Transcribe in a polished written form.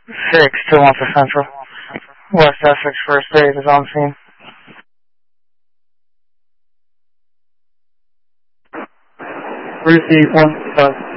6 to Monster Central. West Essex First Aid is on scene. Receive 1,